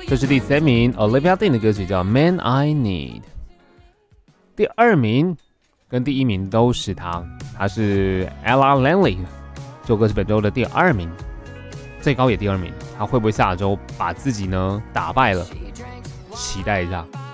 这是第3名 Olivia Dean 的歌曲叫 Man I Need。第2名跟第1名都是她是 Ella Langley， 这首歌是本周的第2名，最高也第2名。她会不会下周把自己呢打败了？期待一下。